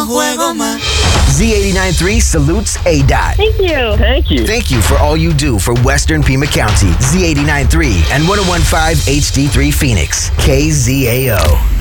juego más. Z89.3 salutes ADOT. Thank you. Thank you. Thank you for all you do for Western Pima County. Z89.3 and 101.5 HD3 Phoenix. KZAO.